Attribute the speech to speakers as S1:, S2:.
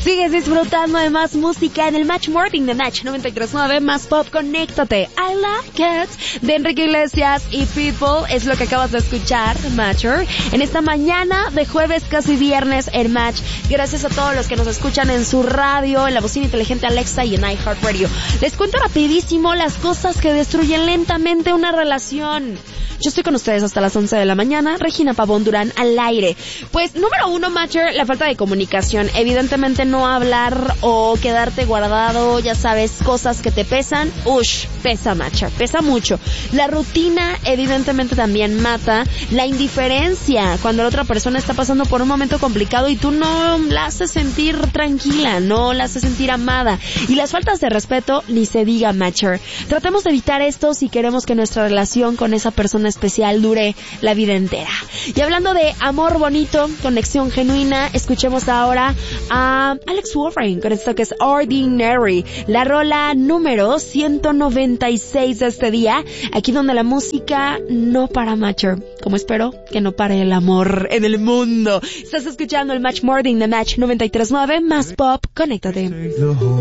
S1: Sigues disfrutando de más música en el Match Morning de Match 93.9, más pop, conéctate. I Love Cats de Enrique Iglesias y Pitbull es lo que acabas de escuchar, Matcher, en esta mañana de jueves, casi viernes en Match. Gracias a todos los que nos escuchan en su radio, en la bocina inteligente Alexa y en iHeartRadio. Les cuento rapidísimo las cosas que destruyen lentamente una relación. Yo estoy con ustedes hasta las 11 de la mañana. Regina Pavón Durán al aire. Pues, número 1, Matcher, la falta de comunicación. Evidentemente no hablar o quedarte guardado, ya sabes, cosas que te pesan. Pesa, Matcher, pesa mucho. La rutina, evidentemente, también mata. La indiferencia, cuando la otra persona está pasando por un momento complicado y tú no la haces sentir tranquila, no la haces sentir amada. Y las faltas de respeto, ni se diga, Matcher. Tratemos de evitar esto si queremos que nuestra relación con esa persona especial dure la vida entera. Y hablando de amor bonito, conexión genuina, escuchemos ahora a Alex Warren con esto que es Ordinary, la rola número 196 de este día, aquí donde la música no para, Matcher, como espero que no pare el amor en el mundo. Estás escuchando el Match Morning de Match 93.9, más pop, conéctate.